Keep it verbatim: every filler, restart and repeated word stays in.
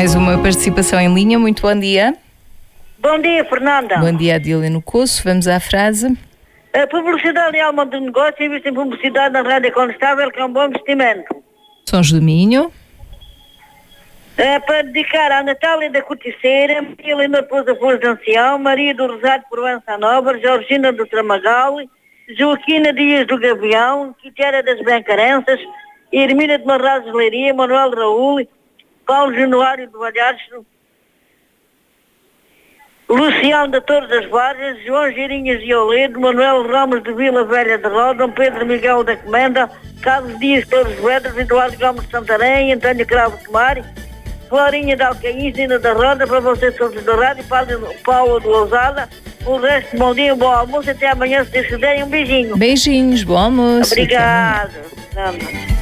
mais uma participação em linha. Muito bom dia. Bom dia, Fernanda. Bom dia, Adília no Coço. Vamos à frase. A publicidade é alma do negócio, investe em publicidade na rádio contestável, que é um bom investimento. São Domínio. É para dedicar à Natália da Corticeira, Maria Helena Pousa Flores de Ancião, Maria do Rosário Provença Nova, Georgina do Tramagal, Joaquina Dias do Gavião, Quitéria das Bencarenças, Hermina de Marrazes Leiria, Manuel Raul, Paulo Januário de Valhares, Luciano da Torre das Vargas, João Girinhas de Oledo, Manuel Ramos de Vila Velha de Rodão, Pedro Miguel da Comenda, Carlos Dias Torres Vedras, Eduardo Gomes de Santarém, Antônio Cravo de Mari, Florinha de Alcaíns, Nina da Roda, para vocês todos do rádio, Paulo, Paulo de Lousada. O resto, bom dia, bom almoço, até amanhã, se Deus quiser, um beijinho. Beijinhos, bom almoço. Obrigado.